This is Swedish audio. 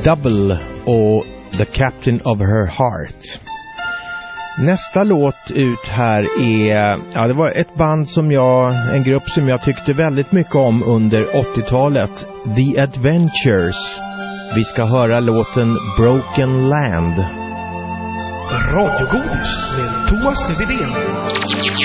Double och The Captain of Her Heart. Nästa låt ut här är, ja, det var ett band som en grupp som jag tyckte väldigt mycket om under 80-talet, The Adventures. Vi ska höra låten Broken Land. Radiogodis med Thomas Widén.